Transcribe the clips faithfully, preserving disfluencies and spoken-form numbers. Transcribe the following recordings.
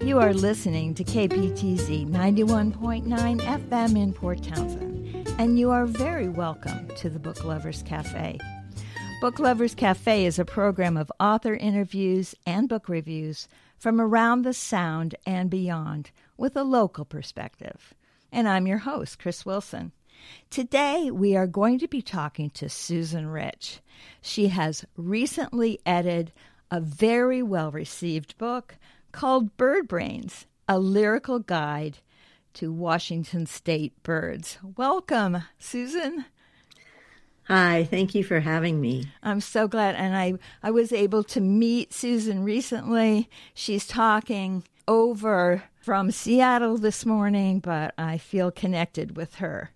You are listening to K P T Z ninety-one point nine F M in Port Townsend, and you are very welcome to the Book Lovers Cafe. Book Lovers Cafe is a program of author interviews and book reviews from around the Sound and beyond with a local perspective. And I'm your host, Chris Wilson. Today, we are going to be talking to Susan Rich. She has recently edited a very well-received book called Bird Brains, a lyrical guide to Washington State birds. Welcome, Susan. Hi, thank you for having me. I'm so glad. And I, I was able to meet Susan recently. She's talking over from Seattle this morning, but I feel connected with her.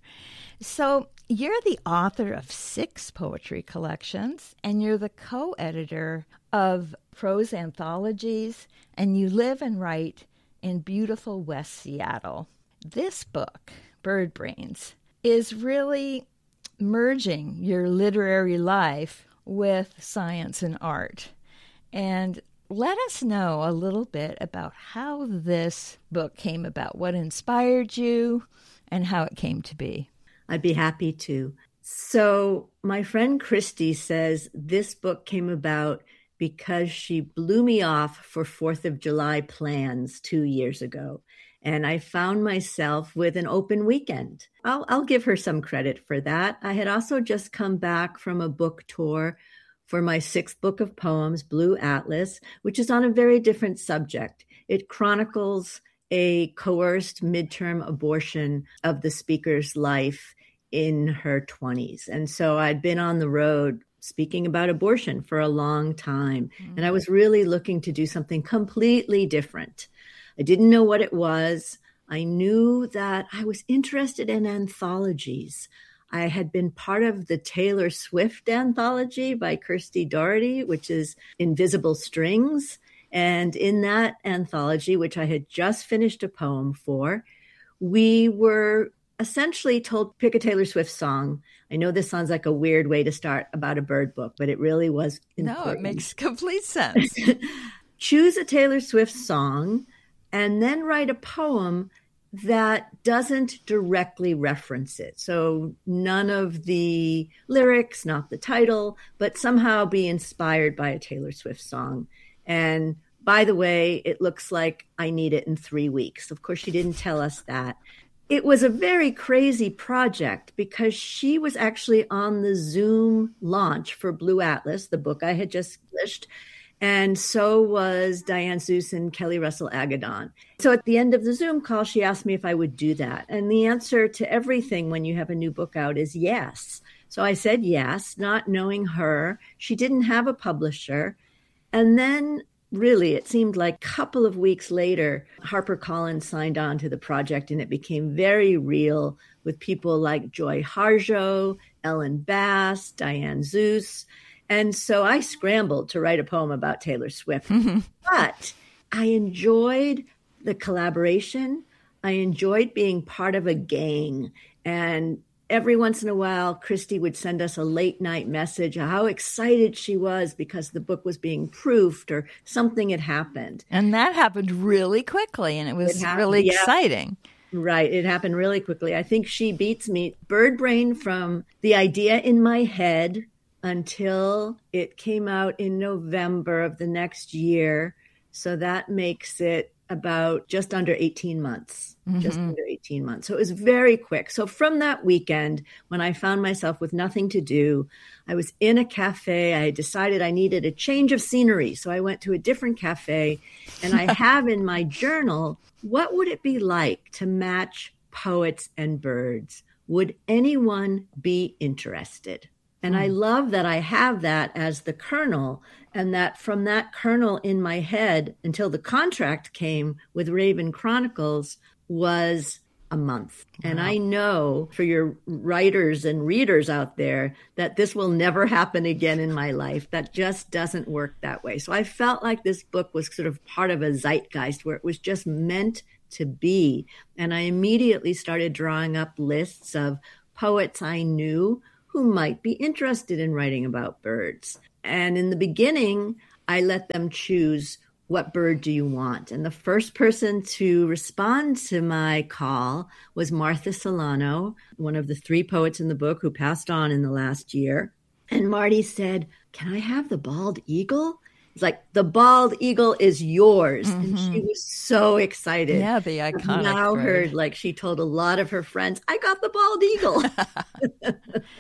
So you're the author of six poetry collections, and you're the co-editor of prose anthologies, and you live and write in beautiful West Seattle. This book, Bird Brains, is really merging your literary life with science and art. And let us know a little bit about how this book came about, what inspired you, and how it came to be. I'd be happy to. So my friend Christy says this book came about because she blew me off for fourth of July plans two years ago. And I found myself with an open weekend. I'll, I'll give her some credit for that. I had also just come back from a book tour for my sixth book of poems, Blue Atlas, which is on a very different subject. It chronicles a coerced midterm abortion of the speaker's life in her twenties. And so I'd been on the road speaking about abortion for a long time. Mm-hmm. And I was really looking to do something completely different. I didn't know what it was. I knew that I was interested in anthologies. I had been part of the Taylor Swift anthology by Kirsty Doherty, which is Invisible Strings. And in that anthology, which I had just finished a poem for, we were essentially told, pick a Taylor Swift song. I know this sounds like a weird way to start about a bird book, but it really was important. No, it makes complete sense. Choose a Taylor Swift song and then write a poem that doesn't directly reference it. So none of the lyrics, not the title, but somehow be inspired by a Taylor Swift song. And by the way, it looks like I need it in three weeks. Of course, she didn't tell us that. It was a very crazy project because she was actually on the Zoom launch for Blue Atlas, the book I had just published. And so was Diane Seuss and Kelly Russell Agaddon. So at the end of the Zoom call, she asked me if I would do that. And the answer to everything when you have a new book out is yes. So I said yes, not knowing her. She didn't have a publisher. And then really, it seemed like a couple of weeks later, HarperCollins signed on to the project, and it became very real with people like Joy Harjo, Ellen Bass, Diane Seuss. And so I scrambled to write a poem about Taylor Swift. Mm-hmm. But I enjoyed the collaboration. I enjoyed being part of a gang. And every once in a while, Christy would send us a late night message of how excited she was because the book was being proofed or something had happened. And that happened really quickly, and it was it really yeah. exciting. Right. It happened really quickly. I think she beats me. Bird Brain, from the idea in my head until it came out in November of the next year. So that makes it about just under eighteen months, mm-hmm. just under eighteen months. So it was very quick. So from that weekend, when I found myself with nothing to do, I was in a cafe. I decided I needed a change of scenery. So I went to a different cafe, and I have in my journal, what would it be like to match poets and birds? Would anyone be interested? And I love that I have that as the kernel, and that from that kernel in my head until the contract came with Raven Chronicles was a month. Wow. And I know for your writers and readers out there that this will never happen again in my life. That just doesn't work that way. So I felt like this book was sort of part of a zeitgeist where it was just meant to be. And I immediately started drawing up lists of poets I knew who might be interested in writing about birds. And in the beginning, I let them choose what bird do you want? And the first person to respond to my call was Martha Solano, one of the three poets in the book who passed on in the last year. And Marty said, can I have the bald eagle? It's like, the bald eagle is yours. Mm-hmm. And she was so excited. Yeah, the iconic I've now bird. heard, like, she told a lot of her friends, I got the bald eagle.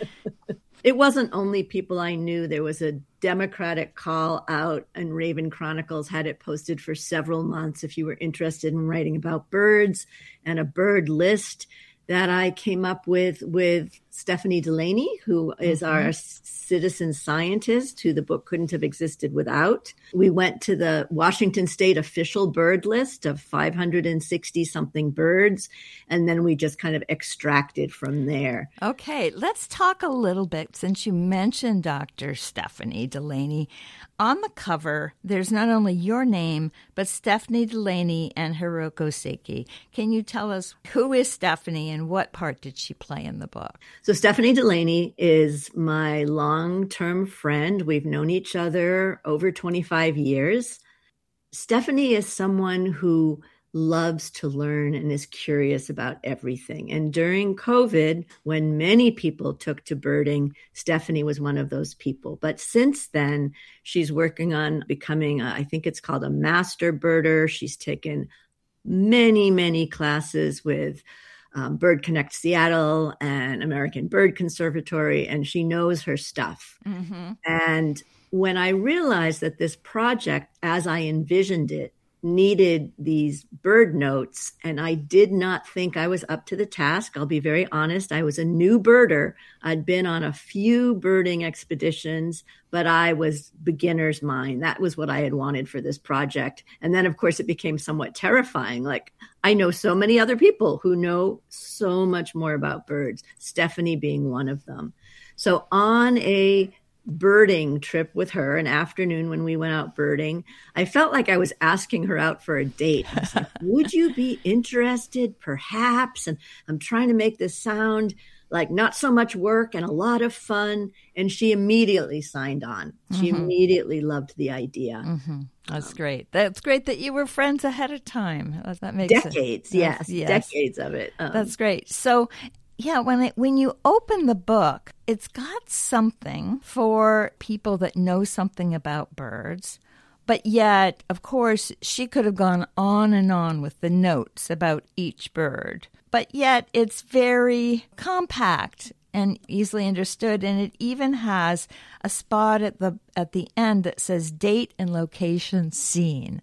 It wasn't only people I knew. There was a Democratic call out, and Raven Chronicles had it posted for several months if you were interested in writing about birds, and a bird list that I came up with with Stephanie Delaney, who is mm-hmm. our citizen scientist, who the book couldn't have existed without. We went to the Washington State official bird list of five hundred sixty something birds, and then we just kind of extracted from there. Okay, let's talk a little bit, since you mentioned Doctor Stephanie Delaney. On the cover, there's not only your name, but Stephanie Delaney and Hiroko Seki. Can you tell us, who is Stephanie and what part did she play in the book? So Stephanie Delaney is my long-term friend. We've known each other over twenty-five years. Stephanie is someone who loves to learn and is curious about everything. And during COVID, when many people took to birding, Stephanie was one of those people. But since then, she's working on becoming, a, I think it's called a master birder. She's taken many, many classes with um, Bird Connect Seattle and American Bird Conservatory, and she knows her stuff. Mm-hmm. And when I realized that this project, as I envisioned it, needed these bird notes, and I did not think I was up to the task. I'll be very honest. I was a new birder. I'd been on a few birding expeditions, but I was beginner's mind. That was what I had wanted for this project. And then, of course, it became somewhat terrifying. Like, I know so many other people who know so much more about birds, Stephanie being one of them. So on a birding trip with her, an afternoon when we went out birding, I felt like I was asking her out for a date. I was like, would you be interested, perhaps? And I'm trying to make this sound like not so much work and a lot of fun. And she immediately signed on. She mm-hmm. immediately loved the idea. Mm-hmm. That's um, great. That's great that you were friends ahead of time. That makes decades, sense. Yes, yes, decades of it. Um, That's great. So yeah, when it, when you open the book, it's got something for people that know something about birds. But yet, of course, she could have gone on and on with the notes about each bird. But yet, it's very compact and easily understood. And it even has a spot at the at the end that says date and location seen.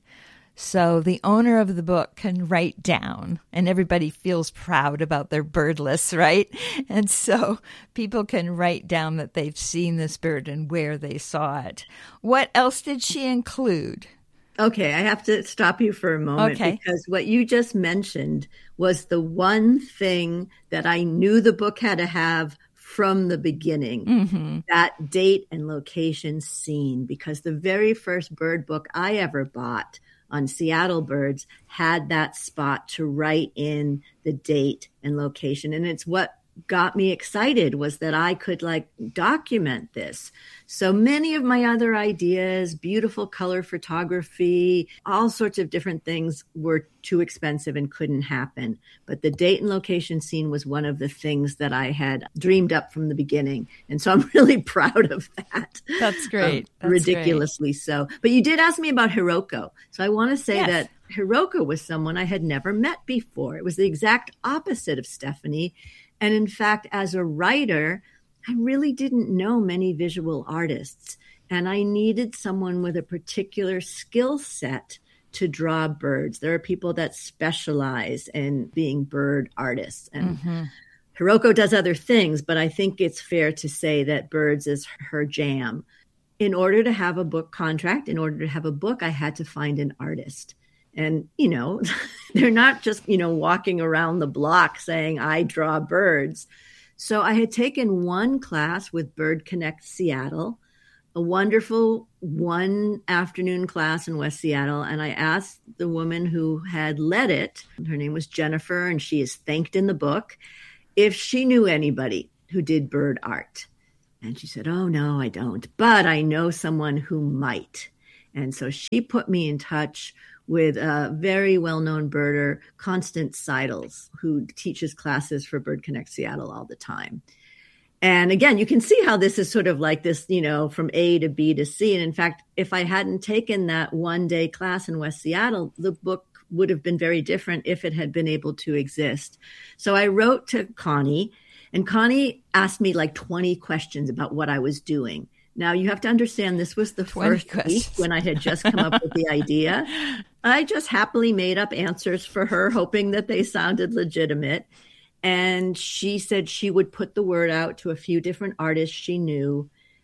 So the owner of the book can write down, and everybody feels proud about their bird lists, right? And so people can write down that they've seen this bird and where they saw it. What else did she include? Okay, I have to stop you for a moment okay. because what you just mentioned was the one thing that I knew the book had to have from the beginning, mm-hmm. that date and location seen, because the very first bird book I ever bought on Seattle birds had that spot to write in the date and location. And it's what got me excited was that I could like document this. So many of my other ideas, beautiful color photography, all sorts of different things were too expensive and couldn't happen. But the date and location scene was one of the things that I had dreamed up from the beginning. And so I'm really proud of that. That's great. Um, That's ridiculously great. so. But you did ask me about Hiroko. So I want to say yes. that Hiroko was someone I had never met before. It was the exact opposite of Stephanie. And in fact, as a writer, I really didn't know many visual artists, and I needed someone with a particular skill set to draw birds. There are people that specialize in being bird artists, and mm-hmm. Hiroko does other things, but I think it's fair to say that birds is her jam. In order to have a book contract, in order to have a book, I had to find an artist. And, you know, they're not just, you know, walking around the block saying, I draw birds. So I had taken one class with Bird Connect Seattle, a wonderful one afternoon class in West Seattle. And I asked the woman who had led it, her name was Jennifer, and she is thanked in the book, if she knew anybody who did bird art. And she said, oh, no, I don't. But I know someone who might. And so she put me in touch with a very well-known birder, Constance Seidels, who teaches classes for Bird Connect Seattle all the time. And again, you can see how this is sort of like this, you know, from A to B to C. And in fact, if I hadn't taken that one day class in West Seattle, the book would have been very different if it had been able to exist. So I wrote to Connie, and Connie asked me like twenty questions about what I was doing. Now, you have to understand, this was the first questions. week when I had just come up with the idea. I just happily made up answers for her, hoping that they sounded legitimate. And she said she would put the word out to a few different artists she knew.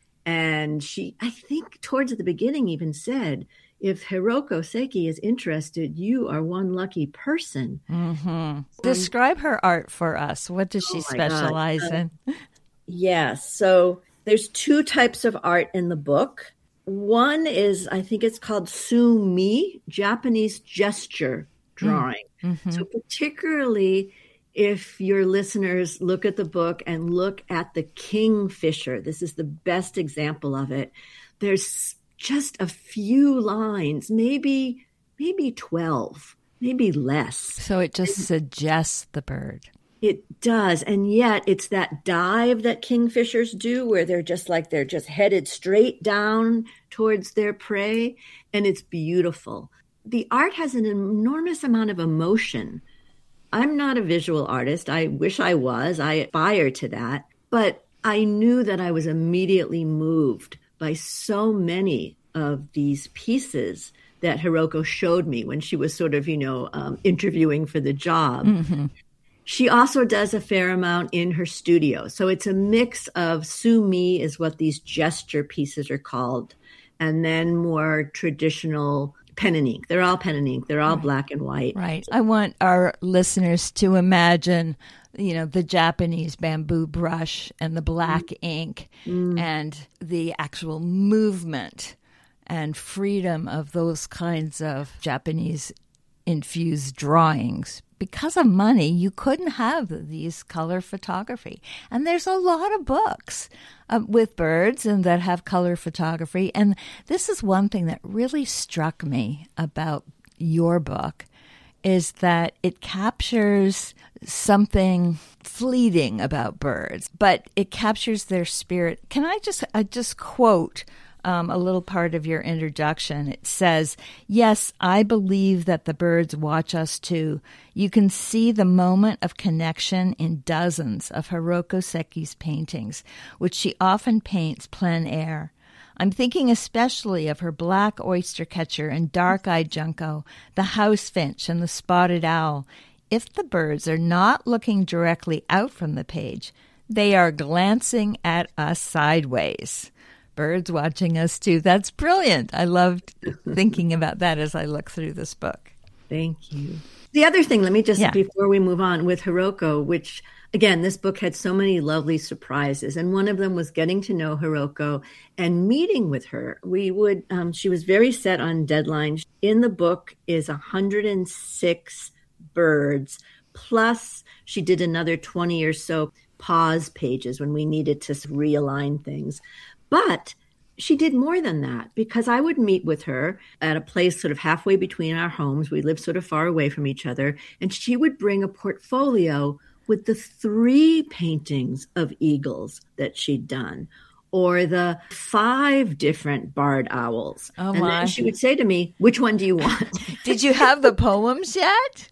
And she, I think towards the beginning even said, if Hiroko Seki is interested, you are one lucky person. Mm-hmm. Um, Describe her art for us. What does she oh specialize uh, in? Yes. Yeah, so there's two types of art in the book. One is, I think it's called Su-mi, Japanese gesture drawing. Mm-hmm. So particularly if your listeners look at the book and look at the kingfisher, this is the best example of it. There's just a few lines, maybe, maybe twelve, maybe less. So it just and, suggests the bird. It does. And yet it's that dive that kingfishers do where they're just like, they're just headed straight down towards their prey. And it's beautiful. The art has an enormous amount of emotion. I'm not a visual artist. I wish I was. I aspire to that. But I knew that I was immediately moved by so many of these pieces that Hiroko showed me when she was sort of, you know, um, interviewing for the job. Mm-hmm. She also does a fair amount in her studio. So it's a mix of Su-mi is what these gesture pieces are called, and then more traditional pen and ink. They're all pen and ink. They're all right. black and white. Right. I want our listeners to imagine, you know, the Japanese bamboo brush and the black mm. ink mm. and the actual movement and freedom of those kinds of Japanese infused drawings. Because of money, you couldn't have these color photography. And there's a lot of books uh, with birds and that have color photography. And this is one thing that really struck me about your book, is that it captures something fleeting about birds, but it captures their spirit. Can I just I just quote Um, a little part of your introduction? It says, yes, I believe that the birds watch us too. You can see the moment of connection in dozens of Hiroko Seki's paintings, which she often paints plein air. I'm thinking especially of her black oyster catcher and dark-eyed junco, the house finch and the spotted owl. If the birds are not looking directly out from the page, they are glancing at us sideways. Birds watching us too. That's brilliant. I loved thinking about that as I look through this book. Thank you. The other thing, let me just, yeah. before we move on with Hiroko, which again, this book had so many lovely surprises. And one of them was getting to know Hiroko and meeting with her. We would, um, she was very set on deadlines. In the book is one hundred six birds, plus she did another twenty or so pause pages when we needed to realign things. But she did more than that, because I would meet with her at a place sort of halfway between our homes. We lived sort of far away from each other. And she would bring a portfolio with the three paintings of eagles that she'd done, or the five different barred owls. Oh, and my. then she would say to me, which one do you want? Did you have the poems yet?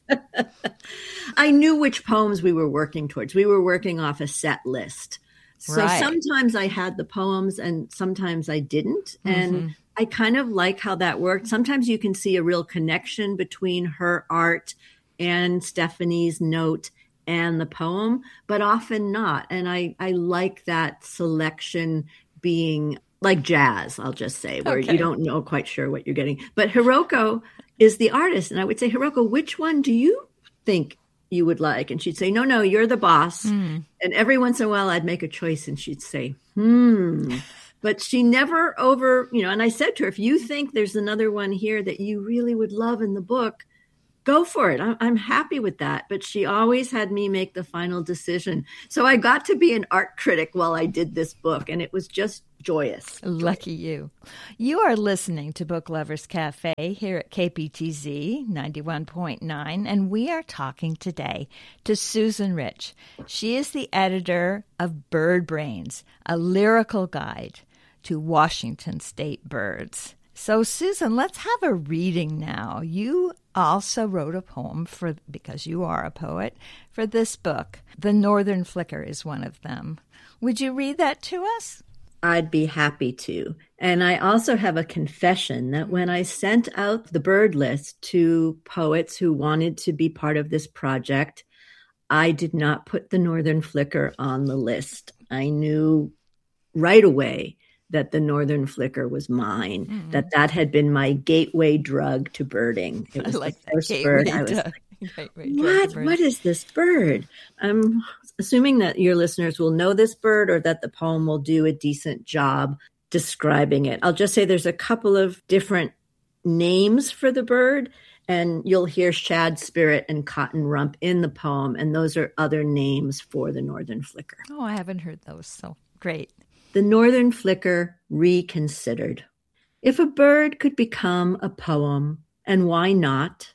I knew which poems we were working towards. We were working off a set list. So right. sometimes I had the poems and sometimes I didn't. And mm-hmm. I kind of like how that worked. Sometimes you can see a real connection between her art and Stephanie's note and the poem, but often not. And I, I like that selection being like jazz, I'll just say, where okay. you don't know quite sure what you're getting. But Hiroko is the artist. And I would say, Hiroko, which one do you think you would like? And she'd say, no, no, you're the boss. Mm. And every once in a while I'd make a choice and she'd say, hmm. But she never over, you know, and I said to her, if you think there's another one here that you really would love in the book, go for it. I'm, I'm happy with that. But she always had me make the final decision. So I got to be an art critic while I did this book. And it was just joyous. Lucky you. You are listening to Book Lovers Cafe here at K P T Z ninety-one point nine, and we are talking today to Susan Rich. She is the editor of Bird Brains, a lyrical guide to Washington state birds. So, Susan, let's have a reading now. You also wrote a poem for, because you are a poet, for this book. The Northern Flicker is one of them. Would you read that to us? I'd be happy to. And I also have a confession that when I sent out the bird list to poets who wanted to be part of this project, I did not put the Northern Flicker on the list. I knew right away that the Northern Flicker was mine, mm-hmm. that that had been my gateway drug to birding. It was I like the first that bird. I was drug. like, what? What is this bird? I'm assuming that your listeners will know this bird or that the poem will do a decent job describing it. I'll just say there's a couple of different names for the bird, and you'll hear shad spirit and cotton rump in the poem, and those are other names for the Northern Flicker. Oh, I haven't heard those, so great. The Northern Flicker Reconsidered. If a bird could become a poem, and why not,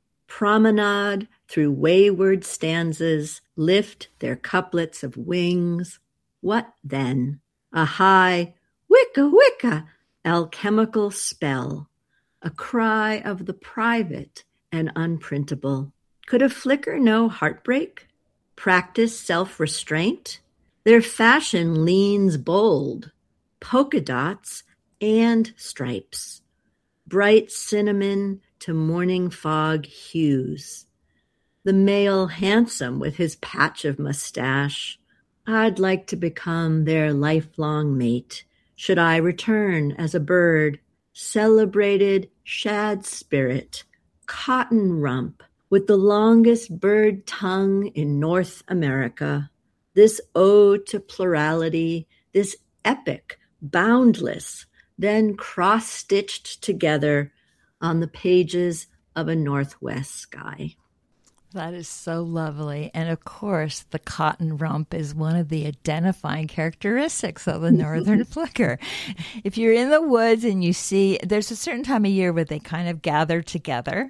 promenade through wayward stanzas, lift their couplets of wings, what then? A high wicka wicka alchemical spell, a cry of the private and unprintable. Could a flicker know heartbreak? Practice self-restraint? Their fashion leans bold, polka dots and stripes, bright cinnamon to morning fog hues. The male handsome with his patch of mustache. I'd like to become their lifelong mate, should I return as a bird, celebrated shad spirit, cotton rump, with the longest bird tongue in North America. This ode to plurality, this epic, boundless, then cross-stitched together on the pages of a Northwest sky. That is so lovely. And of course, the cotton rump is one of the identifying characteristics of the Northern Flicker. If you're in the woods and you see, there's a certain time of year where they kind of gather together.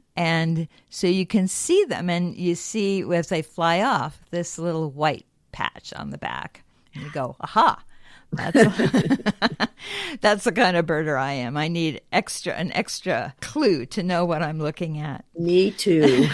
And so you can see them, and you see as they fly off this little white patch on the back. And you go, aha. That's that's the kind of birder I am. I need extra an extra clue to know what I'm looking at. Me too.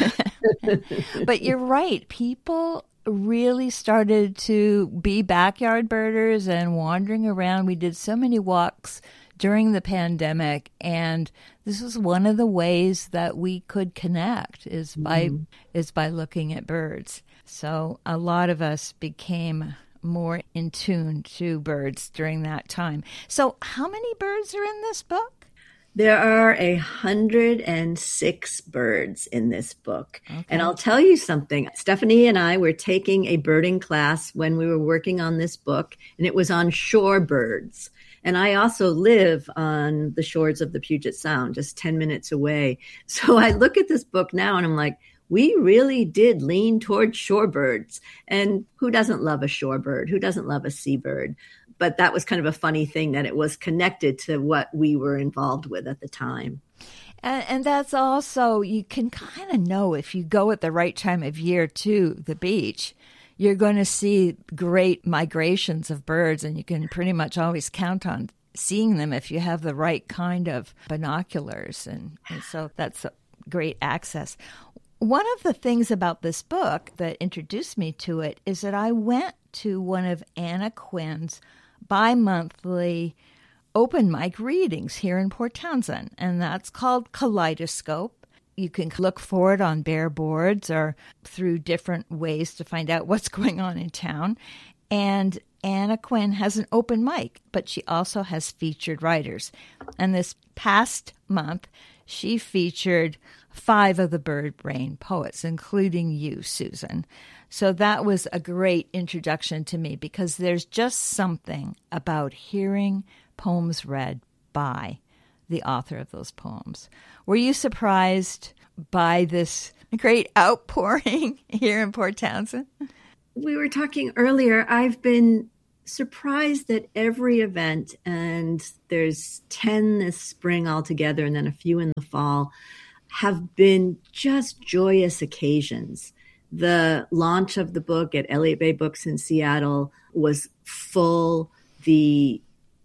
But you're right. People really started to be backyard birders and wandering around. We did so many walks during the pandemic, and this was one of the ways that we could connect is by mm. is by looking at birds. So a lot of us became more in tune to birds during that time. So how many birds are in this book? There are a hundred and six birds in this book. Okay. And I'll tell you something. Stephanie and I were taking a birding class when we were working on this book, and it was on shorebirds. And I also live on the shores of the Puget Sound, just ten minutes away. So I look at this book now and I'm like, we really did lean towards shorebirds. And who doesn't love a shorebird? Who doesn't love a seabird? But that was kind of a funny thing that it was connected to what we were involved with at the time. And, and that's also, you can kind of know if you go at the right time of year to the beach, you're going to see great migrations of birds, and you can pretty much always count on seeing them if you have the right kind of binoculars. And, and so that's a great access. One of the things about this book that introduced me to it is that I went to one of Anna Quinn's bi-monthly open mic readings here in Port Townsend, and that's called Kaleidoscope. You can look for it on Bear Boards or through different ways to find out what's going on in town. And Anna Quinn has an open mic, but she also has featured writers. And this past month, she featured five of the Bird Brain poets, including you, Susan. So that was a great introduction to me because there's just something about hearing poems read by the author of those poems. Were you surprised by this great outpouring here in Port Townsend? We were talking earlier. I've been surprised that every event, and there's ten this spring altogether and then a few in the fall, have been just joyous occasions. The launch of the book at Elliott Bay Books in Seattle was full. The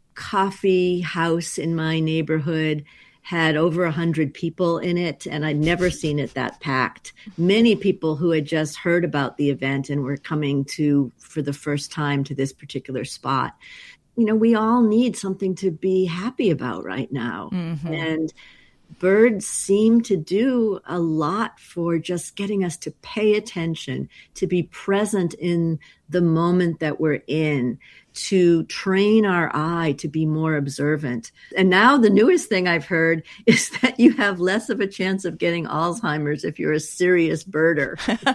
coffee house in my neighborhood had over a hundred people in it, and I'd never seen it that packed. Many people who had just heard about the event and were coming to, for the first time, to this particular spot. You know, we all need something to be happy about right now. Mm-hmm. And birds seem to do a lot for just getting us to pay attention, to be present in the moment that we're in, to train our eye to be more observant. And now the newest thing I've heard is that you have less of a chance of getting Alzheimer's if you're a serious birder.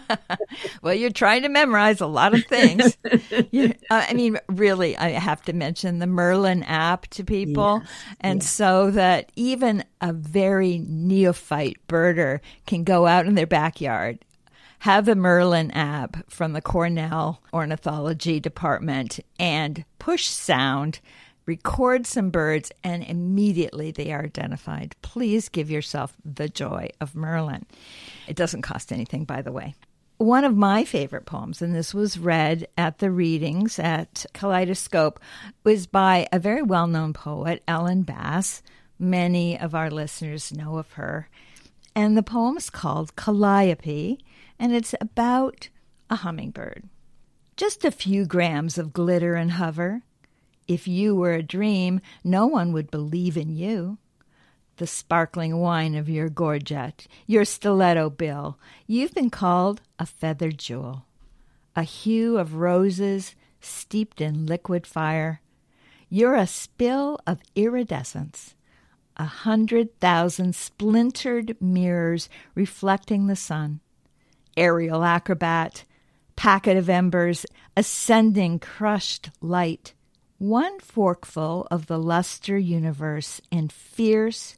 Well, you're trying to memorize a lot of things. you, uh, I mean, really, I have to mention the Merlin app to people. Yes, and yes. so that even a very neophyte birder can go out in their backyard, have the Merlin app from the Cornell Ornithology Department, and push sound, record some birds, and immediately they are identified. Please give yourself the joy of Merlin. It doesn't cost anything, by the way. One of my favorite poems, and this was read at the readings at Kaleidoscope, was by a very well-known poet, Ellen Bass. Many of our listeners know of her. And the poem is called Calliope, and it's about a hummingbird. Just a few grams of glitter and hover. If you were a dream, no one would believe in you. The sparkling wine of your gorget, your stiletto bill, you've been called a feathered jewel, a hue of roses steeped in liquid fire. You're a spill of iridescence, a hundred thousand splintered mirrors reflecting the sun. Aerial acrobat, packet of embers, ascending crushed light. One forkful of the luster universe, and fierce,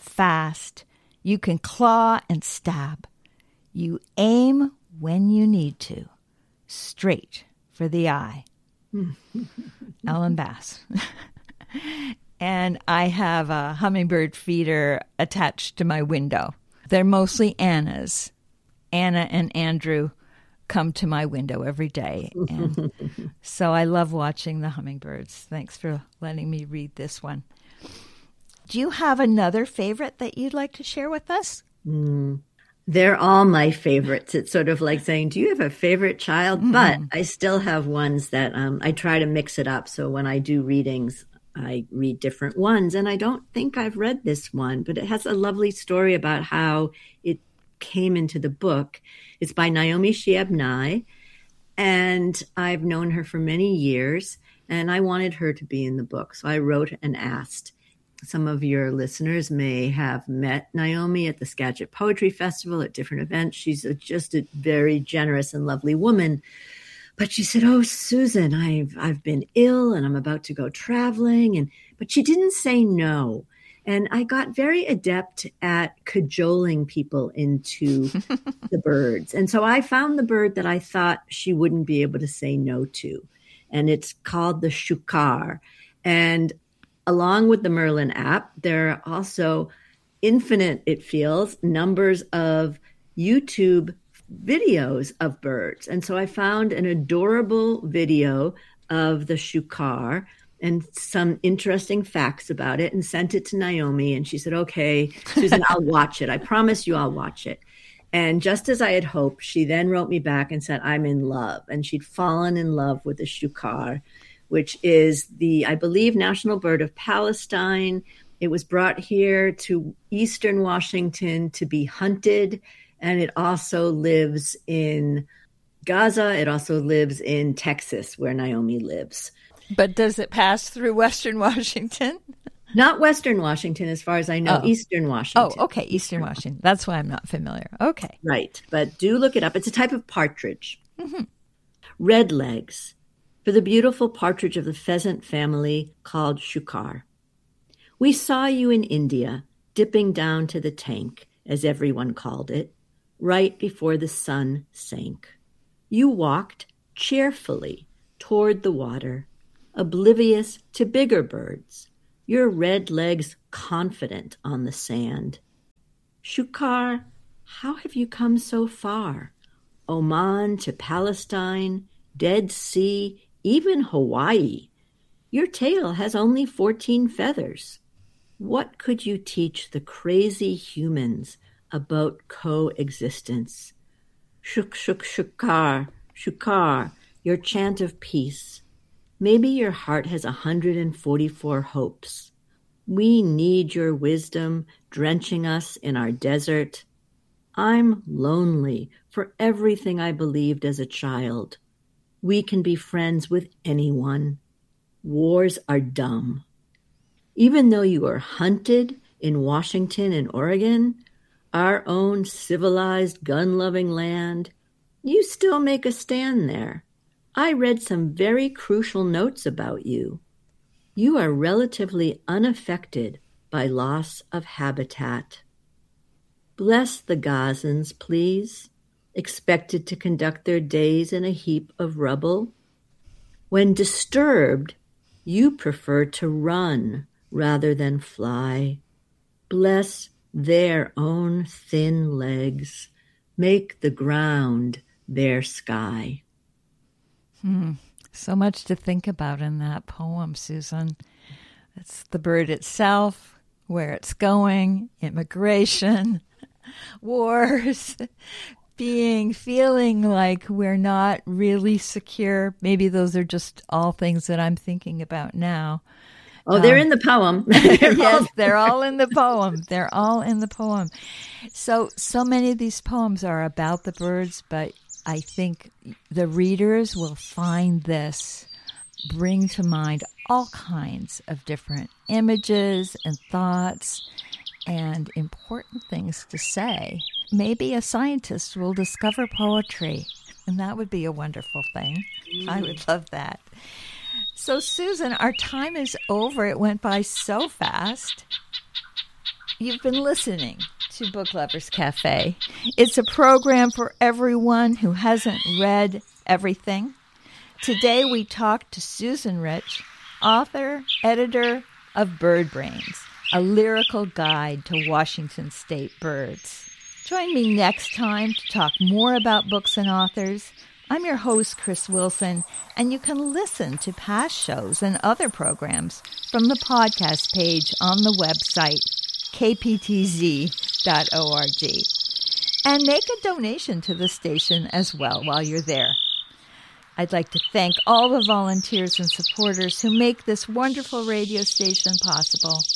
fast, you can claw and stab. You aim when you need to, straight for the eye. Ellen Bass. And I have a hummingbird feeder attached to my window. They're mostly Anna's. Anna and Andrew come to my window every day. And so I love watching the hummingbirds. Thanks for letting me read this one. Do you have another favorite that you'd like to share with us? Mm, they're all my favorites. It's sort of like saying, do you have a favorite child? Mm-hmm. But I still have ones that um, I try to mix it up. So when I do readings, I read different ones. And I don't think I've read this one, but it has a lovely story about how it came into the book. It's by Naomi Shihab Nye, and I've known her for many years, and I wanted her to be in the book. So I wrote and asked. Some of your listeners may have met Naomi at the Skagit Poetry Festival at different events. She's a, just a very generous and lovely woman. But she said, oh, Susan, I've I've been ill and I'm about to go traveling. And but she didn't say no. And I got very adept at cajoling people into the birds. And so I found the bird that I thought she wouldn't be able to say no to. And it's called the shukar. And along with the Merlin app, there are also infinite, it feels, numbers of YouTube videos of birds. And so I found an adorable video of the shukar and some interesting facts about it and sent it to Naomi. And she said, okay, Susan, I'll watch it. I promise you I'll watch it. And just as I had hoped, she then wrote me back and said, I'm in love. And she'd fallen in love with the shukar, which is the, I believe, national bird of Palestine. It was brought here to Eastern Washington to be hunted. And it also lives in Gaza. It also lives in Texas, where Naomi lives. But does it pass through Western Washington? Not Western Washington, as far as I know, oh. Eastern Washington. Oh, okay, Eastern Washington. That's why I'm not familiar. Okay. Right, but do look it up. It's a type of partridge. Mm-hmm. Red legs, for the beautiful partridge of the pheasant family called shukar. We saw you in India, dipping down to the tank, as everyone called it, right before the sun sank. You walked cheerfully toward the water, oblivious to bigger birds, your red legs confident on the sand. Shukar, how have you come so far? Oman to Palestine, Dead Sea, even Hawaii. Your tail has only fourteen feathers. What could you teach the crazy humans about coexistence? Shuk, shuk, shukar, shukar, your chant of peace. Maybe your heart has one hundred forty-four hopes. We need your wisdom drenching us in our desert. I'm lonely for everything I believed as a child. We can be friends with anyone. Wars are dumb. Even though you are hunted in Washington and Oregon, our own civilized, gun-loving land, you still make a stand there. I read some very crucial notes about you. You are relatively unaffected by loss of habitat. Bless the Gazans, please, expected to conduct their days in a heap of rubble. When disturbed, you prefer to run rather than fly. Bless their own thin legs. Make the ground their sky. Hmm. So much to think about in that poem, Susan. It's the bird itself, where it's going, immigration, wars, being, feeling like we're not really secure. Maybe those are just all things that I'm thinking about now. Oh, they're um, in the poem. Yes, they're all in the poem. They're all in the poem. So, so many of these poems are about the birds, but I think the readers will find this bring to mind all kinds of different images and thoughts and important things to say. Maybe a scientist will discover poetry, and that would be a wonderful thing. Mm. I would love that. So, Susan, our time is over. It went by so fast. You've been listening to Book Lovers Cafe. It's a program for everyone who hasn't read everything. Today we talked to Susan Rich, author, editor of Bird Brains, a lyrical guide to Washington state birds. Join me next time to talk more about books and authors. I'm your host, Chris Wilson, and you can listen to past shows and other programs from the podcast page on the website, k p t z dot org. And make a donation to the station as well while you're there. I'd like to thank all the volunteers and supporters who make this wonderful radio station possible.